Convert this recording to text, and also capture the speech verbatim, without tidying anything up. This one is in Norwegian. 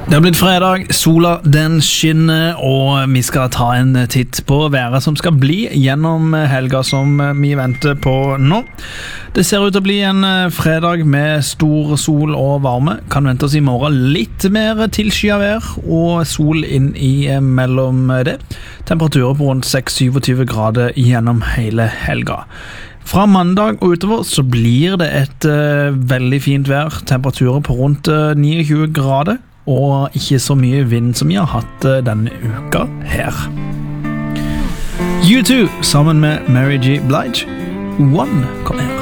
Det har blitt fredag, sola den skinner, og vi skal ta en titt på været som skal bli gjennom helga som vi venter på nå. Det ser ut til å bli en fredag med stor sol og varme. Kan vente oss i morgen litt mer tilskyet vær og sol inn i mellom det. Temperaturer på rundt seks til syv grader gjennom hele helga. Fra mandag og utover så blir det et uh, veldig fint vær. Temperaturer på rundt uh, tjueni grader. Og ikke så mye vind som vi har hatt denne uka her. U to sammen med Mary J. Blige. One, kom her.